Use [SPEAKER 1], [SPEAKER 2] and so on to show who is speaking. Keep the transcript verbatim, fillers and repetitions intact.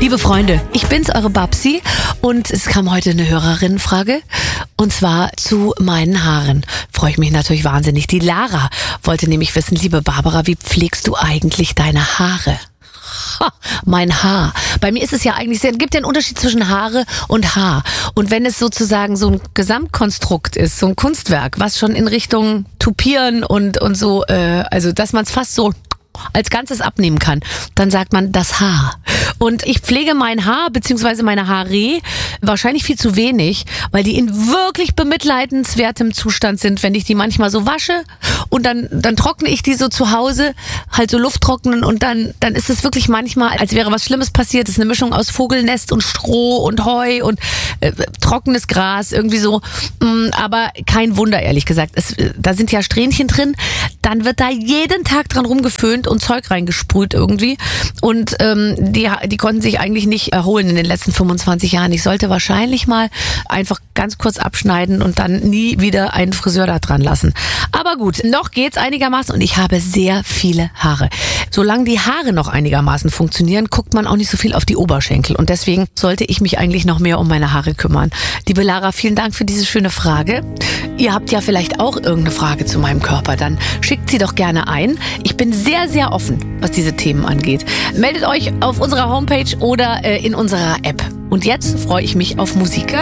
[SPEAKER 1] Liebe Freunde, ich bin's, eure Babsi, und es kam heute eine Hörerinnenfrage, und zwar zu meinen Haaren. Freue ich mich natürlich wahnsinnig. Die Lara wollte nämlich wissen, liebe Barbara, wie pflegst du eigentlich deine Haare? Ha, mein Haar. Bei mir ist es ja eigentlich, es gibt ja einen Unterschied zwischen Haare und Haar. Und wenn es sozusagen so ein Gesamtkonstrukt ist, so ein Kunstwerk, was schon in Richtung Tupieren und, und so, äh, also dass man es fast so als Ganzes abnehmen kann, dann sagt man das Haar. Und ich pflege mein Haar bzw. meine Haare wahrscheinlich viel zu wenig, weil die in wirklich bemitleidenswertem Zustand sind, wenn ich die manchmal so wasche und dann dann trockne ich die so zu Hause, halt so Luft trocknen, und dann dann ist es wirklich manchmal, als wäre was Schlimmes passiert. Es ist eine Mischung aus Vogelnest und Stroh und Heu und äh, trockenes Gras, irgendwie so. Mm, aber kein Wunder, ehrlich gesagt. Es, da sind ja Strähnchen drin, dann wird da jeden Tag dran rumgeföhnt und Zeug reingesprüht irgendwie. Und ähm, die, die konnten sich eigentlich nicht erholen in den letzten fünfundzwanzig Jahren. Ich sollte wahrscheinlich mal einfach ganz kurz abschneiden und dann nie wieder einen Friseur da dran lassen. Aber gut, noch geht's einigermaßen, und ich habe sehr viele Haare. Solange die Haare noch einigermaßen funktionieren, guckt man auch nicht so viel auf die Oberschenkel. Und deswegen sollte ich mich eigentlich noch mehr um meine Haare kümmern. Liebe Lara, vielen Dank für diese schöne Frage. Ihr habt ja vielleicht auch irgendeine Frage zu meinem Körper, dann schickt sie doch gerne ein. Ich bin sehr, sehr offen, was diese Themen angeht. Meldet euch auf unserer Homepage oder äh, in unserer App. Und jetzt freue ich mich auf Musik.